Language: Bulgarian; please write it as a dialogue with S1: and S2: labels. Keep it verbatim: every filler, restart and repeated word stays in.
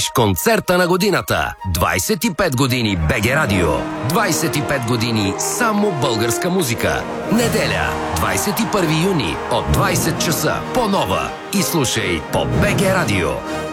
S1: Концерта на годината. двайсет и пет години БГ Радио. двайсет и пет години само българска музика. Неделя, двайсет и първи юни от двайсет часа по Нова. И слушай по БГ Радио.